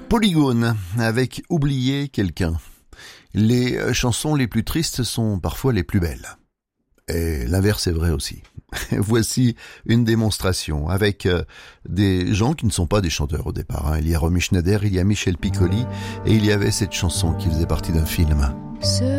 Polygone avec Oublier quelqu'un. Les chansons les plus tristes sont parfois les plus belles. Et l'inverse est vrai aussi. Voici une démonstration avec des gens qui ne sont pas des chanteurs au départ. Il y a Romy Schneider, il y a Michel Piccoli et il y avait cette chanson qui faisait partie d'un film.